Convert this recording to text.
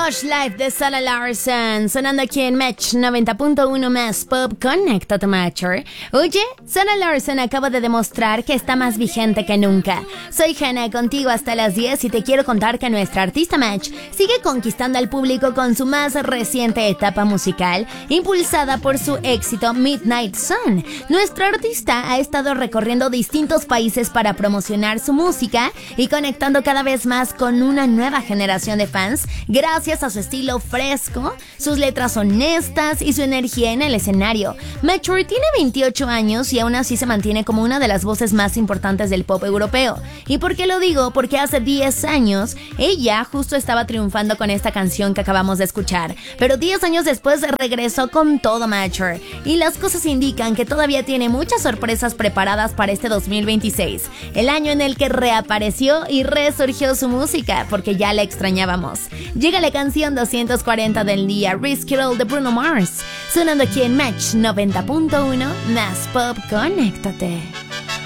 Lush Life de Sarah Larsson, sonando aquí en Match 90.1 más Pop. Conéctate, Matcher. Oye, Sarah Larsson acaba de demostrar que está más vigente que nunca. Soy Hannah, contigo hasta las 10 y te quiero contar que nuestra artista Match sigue conquistando al público con su más reciente etapa musical, impulsada por su éxito Midnight Sun. Nuestra artista ha estado recorriendo distintos países para promocionar su música y conectando cada vez más con una nueva generación de fans, gracias a su estilo fresco, sus letras honestas y su energía en el escenario. Mature tiene 28 años y aún así se mantiene como una de las voces más importantes del pop europeo. ¿Y por qué lo digo? Porque hace 10 años ella justo estaba triunfando con esta canción que acabamos de escuchar, pero 10 años después regresó con todo Mature y las cosas indican que todavía tiene muchas sorpresas preparadas para este 2026, el año en el que reapareció y resurgió su música porque ya la extrañábamos. Llega la canción 240 del día, Risky Roll de Bruno Mars, sonando aquí en Match 90.1 más Pop. Conéctate.